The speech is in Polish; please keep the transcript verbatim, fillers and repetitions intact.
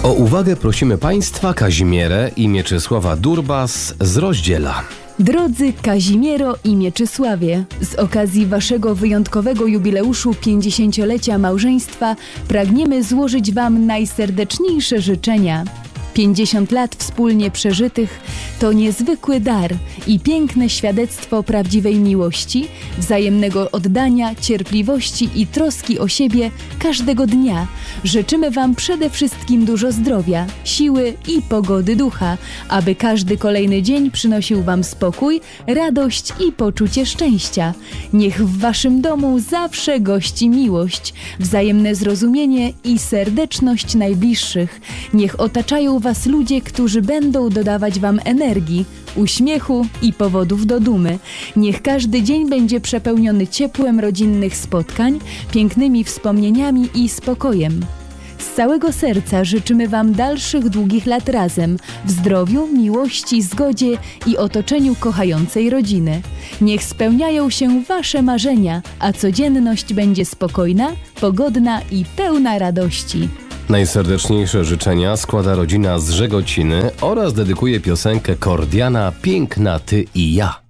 O uwagę prosimy Państwa Kazimierę i Mieczysława Durbas z Rozdziela. Drodzy Kazimiero i Mieczysławie, z okazji Waszego wyjątkowego jubileuszu pięćdziesięciolecia małżeństwa pragniemy złożyć Wam najserdeczniejsze życzenia. pięćdziesiąt lat wspólnie przeżytych to niezwykły dar i piękne świadectwo prawdziwej miłości, wzajemnego oddania, cierpliwości i troski o siebie każdego dnia. Życzymy Wam przede wszystkim dużo zdrowia, siły i pogody ducha, aby każdy kolejny dzień przynosił Wam spokój, radość i poczucie szczęścia. Niech w Waszym domu zawsze gości miłość, wzajemne zrozumienie i serdeczność najbliższych. Niech otaczają Was ludzie, którzy będą dodawać Wam energii, uśmiechu i powodów do dumy. Niech każdy dzień będzie przepełniony ciepłem rodzinnych spotkań, pięknymi wspomnieniami i spokojem. Z całego serca życzymy Wam dalszych długich lat razem, w zdrowiu, miłości, zgodzie i otoczeniu kochającej rodziny. Niech spełniają się Wasze marzenia, a codzienność będzie spokojna, pogodna i pełna radości. Najserdeczniejsze życzenia składa rodzina z Żegociny oraz dedykuje piosenkę Kordiana „Piękna Ty i ja”.